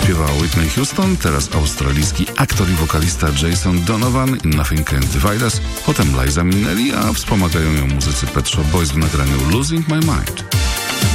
Śpiewała Whitney Houston, teraz australijski aktor i wokalista Jason Donovan i Nothing Can Divide Us, potem Liza Minnelli, a wspomagają ją muzycy Pet Shop Boys w nagraniu Losing My Mind.